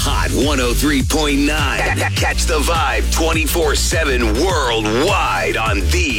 Hot 103.9. Catch the vibe 24/7 worldwide on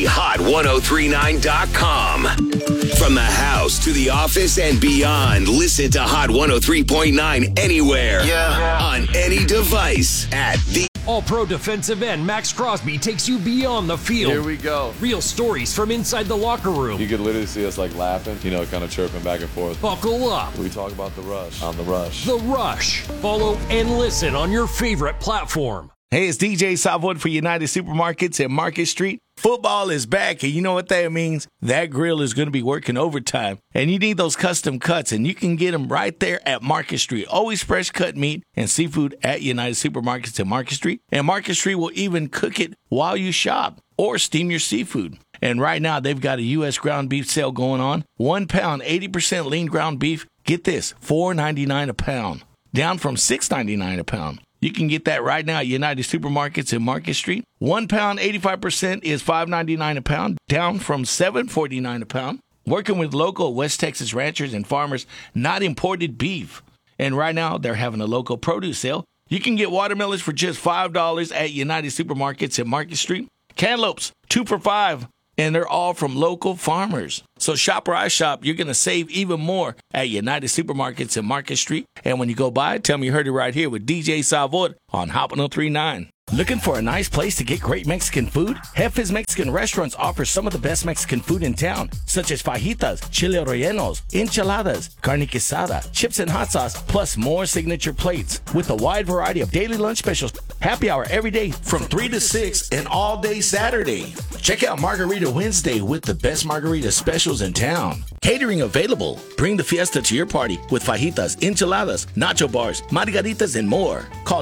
thehot1039.com. From the house to the office and beyond, listen to Hot 103.9 anywhere. On any device at the All-Pro defensive end Max Crosby takes you beyond the field. Here we go. Real stories from inside the locker room. You could literally see us laughing, kind of chirping back and forth. Buckle up. We talk about The Rush on The Rush. The Rush. Follow and listen on your favorite platform. Hey, it's DJ Savoy for United Supermarkets at Market Street. Football is back, and you know what that means? That grill is going to be working overtime, and you need those custom cuts, and you can get them right there at Market Street. Always fresh cut meat and seafood at United Supermarkets at Market Street, and Market Street will even cook it while you shop or steam your seafood. And right now, they've got a U.S. ground beef sale going on. 1 pound, 80% lean ground beef. Get this, $4.99 a pound, down from $6.99 a pound. You can get that right now at United Supermarkets in Market Street. 1 pound, 85% is $5.99 a pound, down from $7.49 a pound. Working with local West Texas ranchers and farmers, not imported beef. And right now, they're having a local produce sale. You can get watermelons for just $5 at United Supermarkets in Market Street. Cantaloupes, 2 for $5. And they're all from local farmers. So shop where I shop. You're going to save even more at United Supermarkets in Market Street. And when you go by, tell me you heard it right here with DJ Savoy on Hot 103.9. Looking for a nice place to get great Mexican food? Jefe's Mexican Restaurants offers some of the best Mexican food in town, such as fajitas, chile rellenos, enchiladas, carne quesada, chips and hot sauce, plus more signature plates. With a wide variety of daily lunch specials, happy hour every day from 3 to 6 and all day Saturday. Check out Margarita Wednesday with the best margarita specials in town. Catering available. Bring the fiesta to your party with fajitas, enchiladas, nacho bars, margaritas, and more. Call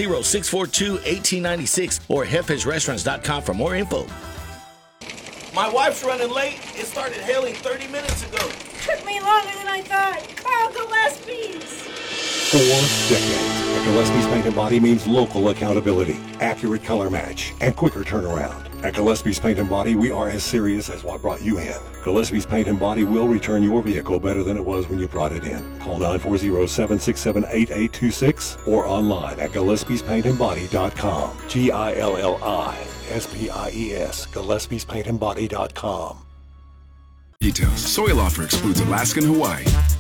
940-642-1896 or jefesrestaurants.com for more info. My wife's running late. It started hailing 30 minutes ago. Took me longer than I thought. Carl Gillespie's. 4 decades. A Gillespie's Paint and Body means local accountability, accurate color match, and quicker turnaround. At Gillespie's Paint and Body, we are as serious as what brought you in. Gillespie's Paint and Body will return your vehicle better than it was when you brought it in. Call 940-767-8826 or online at Gillespie'sPaintandBody.com. GILLISPIES, Gillespie'sPaintandBody.com. Details. Soil offer excludes Alaska and Hawaii.